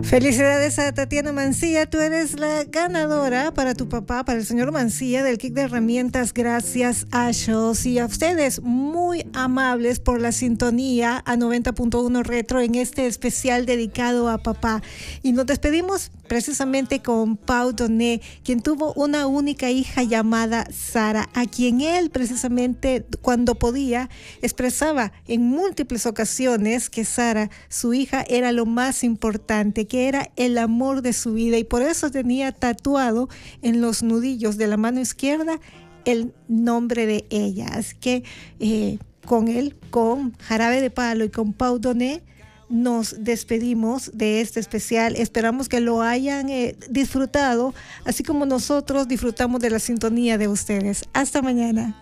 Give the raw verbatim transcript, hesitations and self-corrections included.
Felicidades a Tatiana Mancilla, tú eres la ganadora para tu papá, para el señor Mancilla, del kit de herramientas gracias a Shows, y a ustedes muy amables por la sintonía a noventa punto uno Retro en este especial dedicado a papá. Y nos despedimos precisamente con Pau Donné, quien tuvo una única hija llamada Sara, a quien él precisamente cuando podía expresaba en múltiples ocasiones que Sara, su hija, era lo más importante, que era el amor de su vida, y por eso tenía tatuado en los nudillos de la mano izquierda el nombre de ella. Así que eh, con él, con Jarabe de Palo y con Pau Donné, nos despedimos de este especial. Esperamos que lo hayan eh, disfrutado, así como nosotros disfrutamos de la sintonía de ustedes. Hasta mañana.